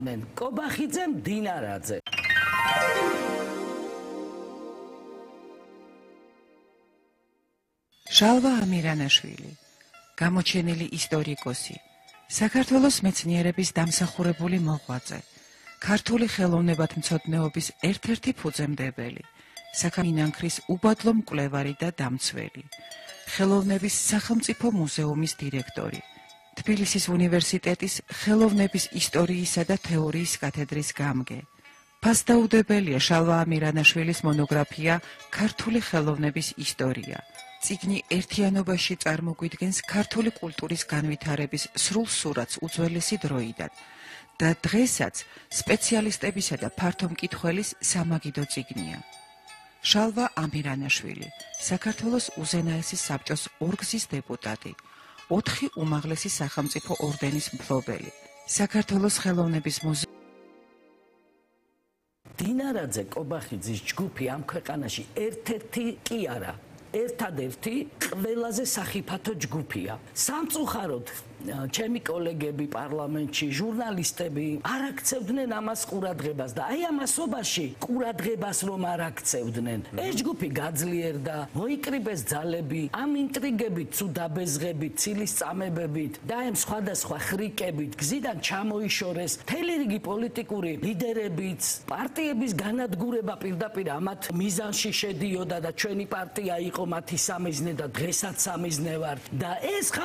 კობახიძე მდინარაძე. შალვა ამირანაშვილი, გამოჩენილი ისტორიკოსი, საქართველოს მეცნიერების დამსახურებული მოღვაწე, ქართული ხელოვნებათმცოდნეობის ერთ-ერთი ფუძემდებელი, სამინანქრის უბადლო მკვლევარი და დამცველი, ხელოვნების სახელმწიფო მუზეუმის დირექტორი, თბილისის უნივერსიტეტის ხელოვნების ისტორიისა და თეორიის კათედრის გამგე. ფასდაუდებელია შალვა ამირანაშვილის მონოგრაფია „ქართული ხელოვნების ისტორია“. წიგნი ერთიანობაში წარმოგვიდგენს ქართული კულტურის განვითარების სრულ სურათს უძველესი დროიდან და დღესაც სპეციალისტებისა და ფართო მკითხველის სამაგიდო წიგნია. შალვა ამირანაშვილი, საქართველოს უზენაესი საბჭოს ორგზის დეპუტატი, 4 უმაღლესი სახელმწიფო ორდენის მფლობელი, საქართველოს ხელოვნების მუზეუმის დინარაძე კობახიძის ჯგუფი ამ ქვეყანაში ერთ-ერთი კი არა, ერთადერთი ყველაზე სახიფათო ჯგუფია. სამწუხაროდ ჩემი კოლეგები პარლამენტში, ჟურნალისტები არ აქცევდნენ ამას ყურადღებას და აი ამასობაში ყურადღებას რომ არ აქცევდნენ. ეს ჯგუფი გაძლიერდა, მოიკრიბეს ძალები, ამ ინტრიგებით, ცუდაბეზღებით, ცილის წამებებით და ამ სხვადასხვა ხრიკებით გზიდან ჩამოიშორეს მთელი რიგი პოლიტიკური ლიდერებიც, პარტიების განადგურება პირდაპირ ამათ მიზანში შედიოდა და ჩვენი პარტია იყო მათი სამიზნე და დღესაც სამიზნე ვართ და ეს